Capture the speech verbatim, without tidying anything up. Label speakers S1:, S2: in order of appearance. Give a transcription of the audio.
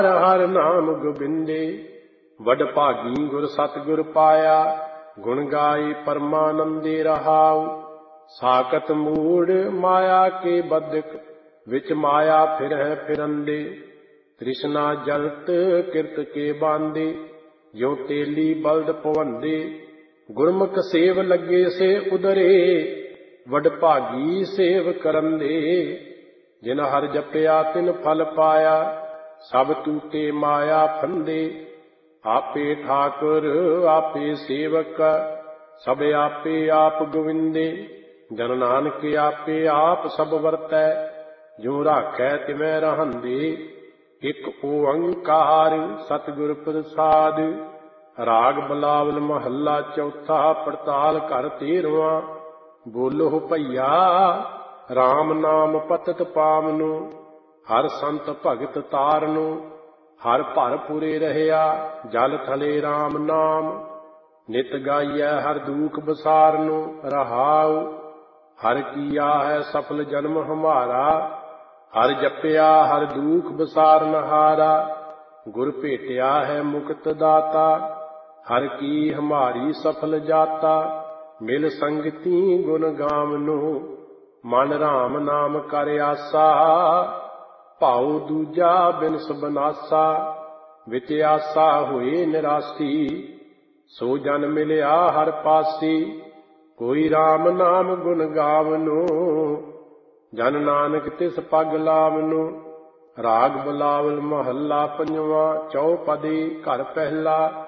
S1: ਹਰਿ ਨਾਮ ਗੋਬਿੰਦੇ। ਵਡ ਭਾਗੀ ਗੁਰ ਸਤਿਗੁਰ ਪਾਇਆ, ਗੁਣ ਗਾਏ ਪਰਮਾਨੰਦੇ ਰਹਾਉ। ਸਾਕਤ ਮੂੜ ਮਾਇਆ ਕੇ ਬਦਕ, ਵਿੱਚ ਮਾਇਆ ਫਿਰਹਿ ਫਿਰੰਦੇ। ਤ੍ਰਿਸ਼ਨਾ ਜਲਤ ਕਿਰਤ ਕੇ ਬਾਂਦੇ, ਜਿਉ ਤੇਲੀ ਬਲਦ ਪਵੰਦੇ। ਗੁਰਮੁਖ ਸੇਵ ਲੱਗੇ ਸੇ ਉਦਰੇ, ਵਡ ਭਾਗੀ ਸੇਵ ਕਰੰਦੇ। ਜਿਨ ਹਰਿ ਜਪਿਆ ਤਿਨ ਫਲ ਪਾਇਆ, ਸਭ ਤੂਤੇ ਮਾਇਆ ਫੰਦੇ। ਆਪੇ ਠਾਕੁਰ ਆਪੇ ਸੇਵਕ, ਸਭ ਆਪੇ ਆਪ ਗੋਵਿੰਦੇ। ਜਨ ਨਾਨਕ ਆਪੇ ਆਪ ਸਭ ਵਰਤੈ, ਜਿਉ ਰਾਖੈ ਤਿਵੈ ਰਹੰਦੇ। ਇਕ ਓੰਕਾਰ ਸਤਿਗੁਰ ਪ੍ਰਸਾਦ। ਰਾਗ ਬਿਲਾਵਲ ਮਹੱਲਾ ਚੌਥਾ, ਪੜਤਾਲ ਘਰ ਤੇਰਵਾਂ। ਬੋਲੋ ਭਈਆ RAM ਨਾਮ ਪਤਿਤ ਪਾਵਨੁ, ਹਰ ਸੰਤ ਭਗਤ ਤਾਰਨੁ। ਹਰ ਭਰ ਪੁਰੇ ਰਹਿਆ, ਜਲ ਥਲੇ RAM ਨਾਮ। ਨਿਤ ਗਾਈਐ ਹਰ ਦੂਖ ਬਸਾਰਨੁ, ਰਹਾਉ। ਹਰ ਕੀਆ ਹੈ ਸਫਲ ਜਨਮ ਹਮਾਰਾ, ਹਰ ਜਪਿਆ ਹਰ ਦੂਖ ਬਸਾਰਨਹਾਰਾ। ਗੁਰ ਭੇਟਿਆ ਹੈ ਮੁਕਤ ਦਾਤਾ, ਹਰ ਕੀ ਹਮਾਰੀ ਸਫਲ ਜਾਤਾ। ਮਿਲ ਸੰਗਤੀ ਗੁਣ ਗਾਵਨੁ, ਮਨ RAM ਨਾਮ ਕਰ ਆਸਾ। ਭਾਉ ਦੂਜਾ ਬਿਨਸ ਬਨਾਸਾ, ਵਿੱਚ ਆਸਾ ਹੋਏ ਨਿਰਾਸੀ। ਸੋ ਜਨ ਮਿਲਿਆ ਹਰ ਪਾਸੀ, ਕੋਈ RAM ਨਾਮ ਗੁਣ ਗਾਵਨੁ। ਜਨ ਨਾਨਕ ਤਿਸ ਪਗ ਲਾਵਨੁ। ਰਾਗ ਬਿਲਾਵਲ ਮਹੱਲਾ ਪੰਜਵਾਂ, ਚੌਪਦੀ ਘਰ ਪਹਿਲਾ।